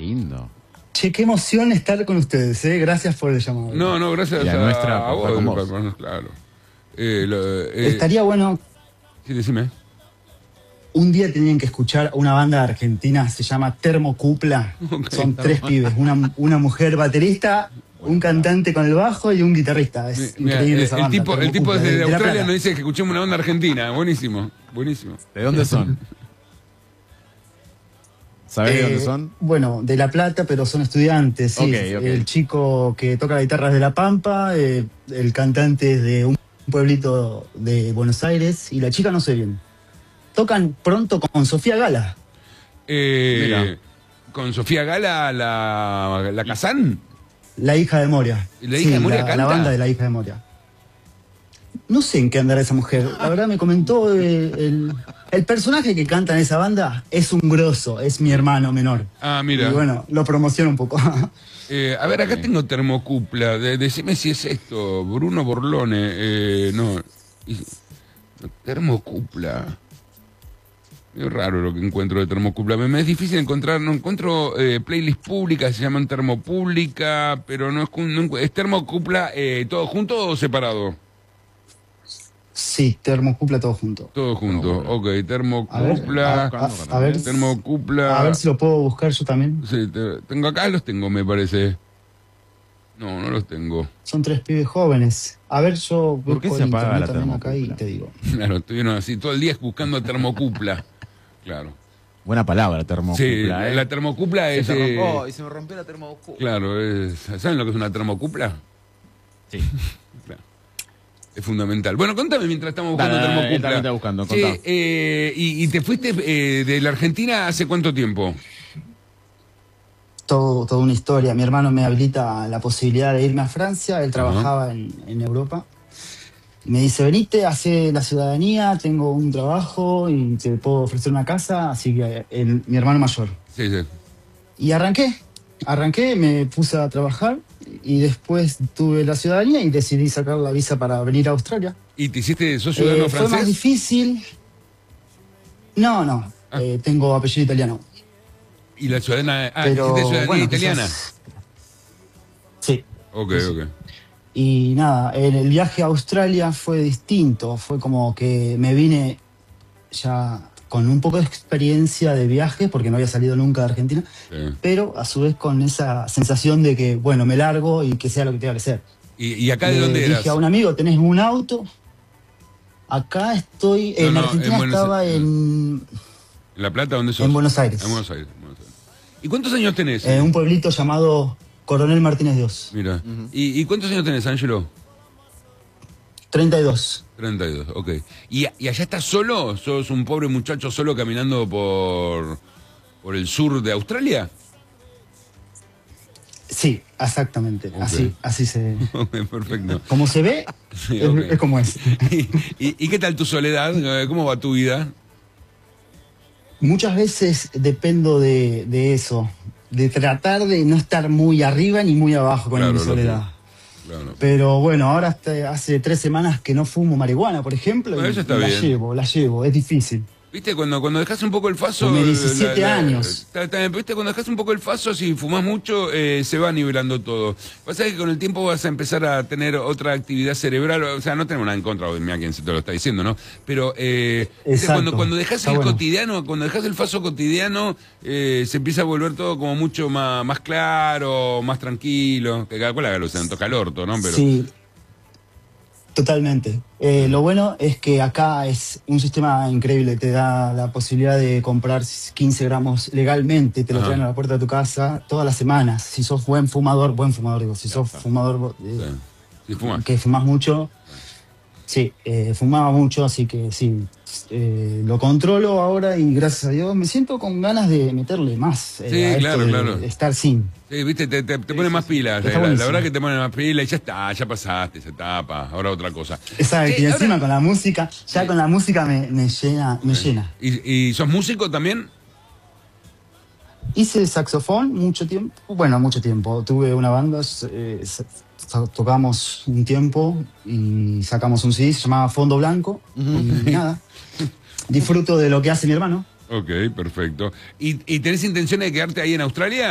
lindo. Che, qué emoción estar con ustedes, ¿eh? Gracias por el llamado. No, gracias a vos. Claro. Estaría bueno... Sí, decime. Un día tenían que escuchar a una banda argentina, se llama Termocupla. Okay, son 3 pibes, una mujer baterista, un cantante con el bajo y un guitarrista. Es increíble esa banda. El tipo desde Australia nos dice que escuchemos una banda argentina. Buenísimo. ¿De dónde son? ¿Sabés de dónde son? Bueno, de La Plata, pero son estudiantes, sí. Okay. El chico que toca la guitarra es de La Pampa, el cantante es de un pueblito de Buenos Aires y la chica no sé bien. Tocan pronto con Sofía Gala. ¿Con Sofía Gala, la Kazán? La hija de Moria. ¿La hija de Moria canta? La banda de la hija de Moria. No sé en qué andará esa mujer. La verdad me comentó el personaje que canta en esa banda es un grosso, es mi hermano menor. Ah, mira. Y bueno, lo promociono un poco. A ver, acá tengo Termocupla. Decime si es esto. Bruno Borlone. No. Termocupla. Es raro lo que encuentro de Termocupla. Me es difícil encontrar, no encuentro playlists públicas, se llaman Termopública, pero no es Termocupla todo junto o separado. Sí, Termocupla todo junto. Todo junto, ok, Termocupla. A ver, Termocupla. A ver si lo puedo buscar yo también. Sí, tengo acá, los tengo, me parece. No los tengo. Son 3 pibes jóvenes. A ver, yo ¿por qué se apaga la Termocupla? Acá y te digo. Claro, estoy así todo el día buscando Termocupla. Claro. Buena palabra, Termocupla. Sí, la Termocupla es... y se me rompió la Termocupla. Claro, ¿saben lo que es una Termocupla? Sí. Claro. Es fundamental. Bueno, contame mientras estamos buscando Termocupla. Está buscando, ¿Y te fuiste de la Argentina hace cuánto tiempo? Toda una historia. Mi hermano me habilita la posibilidad de irme a Francia. Él trabajaba en Europa. Me dice, venite, hace la ciudadanía, tengo un trabajo y te puedo ofrecer una casa. Así que mi hermano mayor. Sí. Y arranqué, me puse a trabajar y después tuve la ciudadanía y decidí sacar la visa para venir a Australia. ¿Y te hiciste, sos ciudadano francés? Fue más difícil. No, tengo apellido italiano. ¿Y la ciudadana? Pero, ¿hiciste ciudadanía italiana? Sí. Ok. Y nada, el viaje a Australia fue distinto. Fue como que me vine ya con un poco de experiencia de viaje, porque no había salido nunca de Argentina, pero a su vez con esa sensación de que, bueno, me largo y que sea lo que tenga que ser. ¿Y acá de dónde eras? Dije a un amigo, ¿tenés un auto? Acá estoy, en Argentina estaba en... ¿En La Plata? ¿Dónde sos? En Buenos Aires. En Buenos Aires. ¿Y cuántos años tenés? Un pueblito llamado Coronel Martínez Dios. Mira. ¿Y cuántos años tenés, Ángelo? 32. 32, ok. ¿Y allá estás solo? ¿Sos un pobre muchacho solo caminando por el sur de Australia? Sí, exactamente. Okay. Así se... Okay, perfecto. Como se ve, sí, es como es. ¿Y qué tal tu soledad? ¿Cómo va tu vida? Muchas veces dependo de eso, de tratar de no estar muy arriba ni muy abajo con mi soledad. Claro. Pero bueno, ahora hace 3 semanas que no fumo marihuana, por ejemplo, bueno, y la llevo, es difícil. ¿Viste? Cuando dejas un poco el faso... Con 17 años. ¿Viste? Cuando dejas un poco el faso, si fumás mucho, se va nivelando todo. Pasa que con el tiempo vas a empezar a tener otra actividad cerebral. O sea, no tenemos nada en contra de mí a quien se te lo está diciendo, ¿no? Pero cuando dejas el cotidiano, cuando dejas el faso cotidiano, se empieza a volver todo como mucho más claro, más tranquilo. Que cada cual haga lo que se antoja el orto, ¿no? Pero... Sí. Totalmente. Lo bueno es que acá es un sistema increíble. Te da la posibilidad de comprar 15 gramos legalmente. Te lo traen a la puerta de tu casa todas las semanas. Si sos buen fumador digo. Si sos fumador que fumás mucho. Sí, fumaba mucho, así que sí. Lo controlo ahora y gracias a Dios me siento con ganas de meterle más. Sí, claro. De estar sin. Sí, viste, te pone más pilas. La verdad que te pone más pilas y ya está, ya pasaste esa etapa, ahora otra cosa. Exacto, y encima con la música, con la música me llena. ¿Y sos músico también? Hice saxofón mucho tiempo. Tuve una banda, tocamos un tiempo y sacamos un CD, se llamaba Fondo Blanco. Y nada, disfruto de lo que hace mi hermano. Ok, perfecto. ¿Y tenés intenciones de quedarte ahí en Australia?